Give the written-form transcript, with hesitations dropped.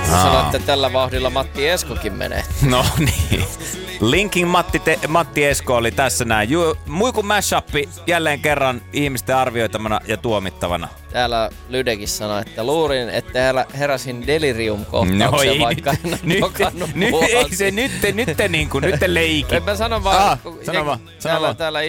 Sanoit, että tällä vauhdilla Matti Eskokin menee. No niin. Linkin Matti Esko oli tässä näin. Muikun mashupi jälleen kerran ihmisten arvioitavana ja tuomittavana. Täällä Lydekin sanoi, että luurin, että heräsin delirium-kohtauksen, vaikka en ole tokannut Ei se nyt leikin. Mä sanon vaan, sano vaan. täällä